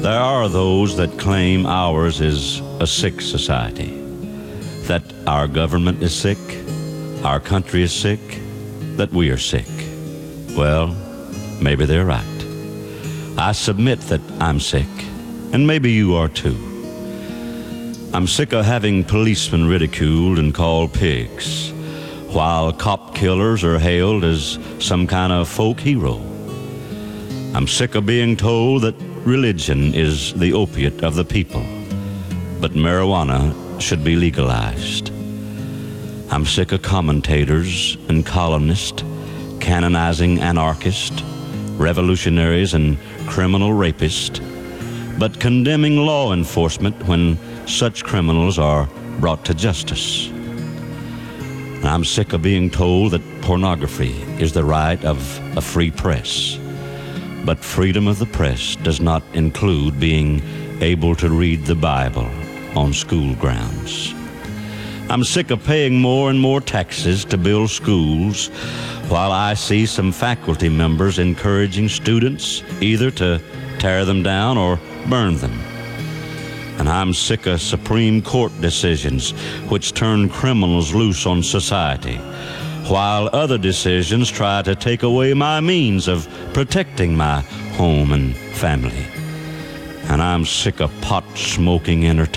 There are those that claim ours is a sick society, that our government is sick, our country is sick, that we are sick. Well, maybe they're right. I submit that I'm sick, and maybe you are too. I'm sick of having policemen ridiculed and called pigs, while cop killers are hailed as some kind of folk hero. I'm sick of being told that religion is the opiate of the people, but marijuana should be legalized. I'm sick of commentators and columnists canonizing anarchists, revolutionaries, and criminal rapists, but condemning law enforcement when such criminals are brought to justice. I'm sick of being told that pornography is the right of a free press, but freedom of the press does not include being able to read the Bible on school grounds. I'm sick of paying more and more taxes to build schools, while I see some faculty members encouraging students either to tear them down or burn them. And I'm sick of Supreme Court decisions which turn criminals loose on society, while other decisions try to take away my means of protecting my home and family. And I'm sick of pot-smoking entertainment